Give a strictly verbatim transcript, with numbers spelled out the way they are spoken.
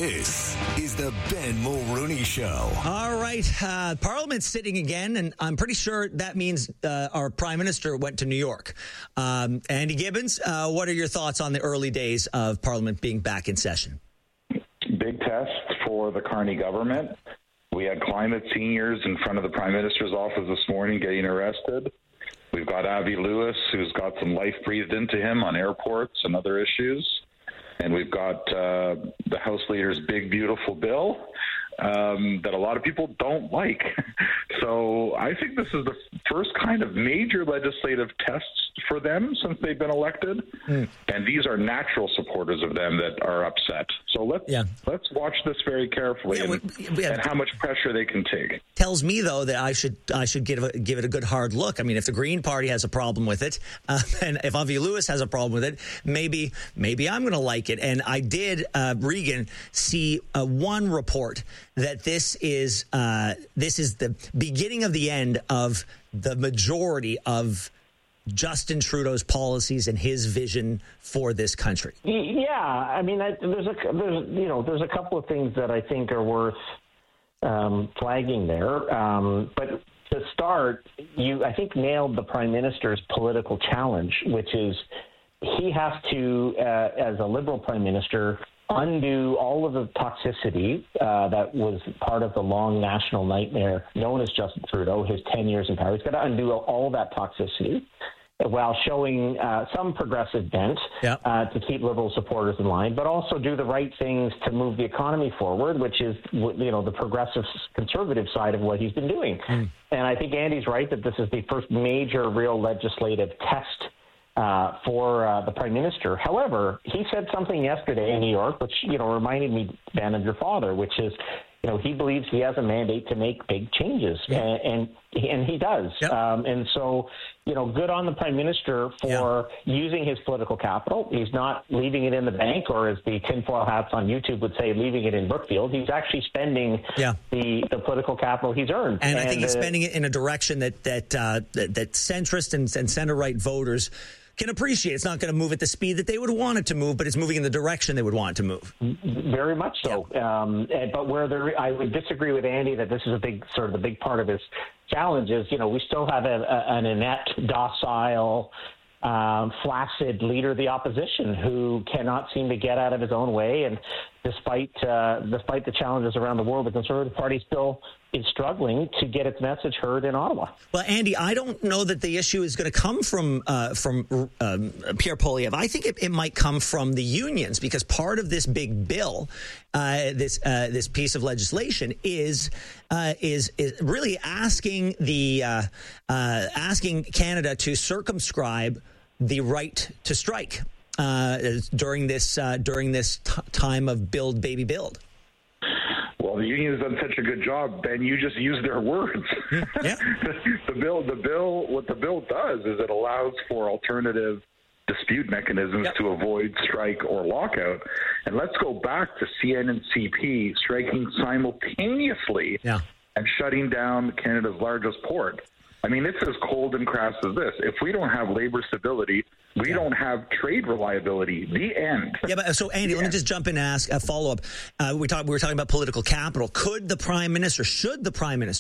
This is the Ben Mulrooney Show. All right. Uh, Parliament's sitting again, and I'm pretty sure that means uh, our Prime Minister went to New York. Um, Andy Gibbons, uh, what are your thoughts on the early days of Parliament being back in session? Big test for the Carney government. We had climate seniors in front of the Prime Minister's office this morning getting arrested. We've got Avi Lewis, who's got some life breathed into him on airports and other issues. And we've got uh, the House Leader's big, beautiful bill um, that a lot of people don't like. So I think this is the first kind of major legislative test for them since they've been elected. Mm. And these are natural supporters of them that are upset. So let's yeah. let's watch this very carefully yeah, and, we, yeah. and how much pressure they can take. Tells me, though, that I should I should give, a, give it a good hard look. I mean, if the Green Party has a problem with it, uh, and if Avi Lewis has a problem with it, maybe maybe I'm going to like it. And I did, uh, Regan, see uh, one report that this is uh, this is the beginning of the end of the majority of Justin Trudeau's policies and his vision for this country. Yeah, I mean, I, there's a there's you know there's a couple of things that I think are worth um, flagging there. Um, but to start, you I think nailed the Prime Minister's political challenge, which is he has to, uh, as a Liberal Prime Minister, undo all of the toxicity uh, that was part of the long national nightmare known as Justin Trudeau, his ten years in power. He's got to undo all that toxicity while showing uh, some progressive bent yep. uh, to keep Liberal supporters in line, but also do the right things to move the economy forward, which is, you know, the progressive conservative side of what he's been doing. Mm. And I think Andy's right that this is the first major real legislative test Uh, for uh, the Prime Minister. However, he said something yesterday in New York, which, you know, reminded me, Ben, of your father, which is, you know, he believes he has a mandate to make big changes, yeah. and, and and he does. Yep. Um, and so, you know, good on the Prime Minister for yeah. using his political capital. He's not leaving it in the bank, or as the tinfoil hats on YouTube would say, leaving it in Brookfield. He's actually spending yeah. the, the political capital he's earned. And, and I think he's uh, spending it in a direction that that uh, that, that centrist and, and center-right voters can appreciate. It's not going to move at the speed that they would want it to move, but it's moving in the direction they would want it to move. Very much so. Yeah. Um, but where there, I would disagree with Andy that this is a big sort of the big part of his challenge is, you know, we still have a, a, an inept, docile, um, flaccid leader of the opposition who cannot seem to get out of his own way. And despite uh, despite the challenges around the world, the Conservative Party still is struggling to get its message heard in Ottawa. Well, Andy, I don't know that the issue is going to come from uh, from um, Pierre Poilievre. I think it, it might come from the unions, because part of this big bill, uh, this uh, this piece of legislation, is uh, is is really asking the uh, uh, asking Canada to circumscribe the right to strike uh, during this uh, during this t- time of build, baby, build. Well, the union has done such a good job, Ben. You just used their words. Yeah. the bill, the bill, what the bill does is it allows for alternative dispute mechanisms yep. to avoid strike or lockout. And let's go back to C N and C P striking simultaneously yeah. and shutting down Canada's largest port. I mean, it's as cold and crass as this. If we don't have labor stability, we yeah. don't have trade reliability. The end. Yeah, but so Andy, the let end. me just jump in and ask a follow up. Uh, we talked. We were talking about political capital. Could the Prime Minister, should the Prime Minister,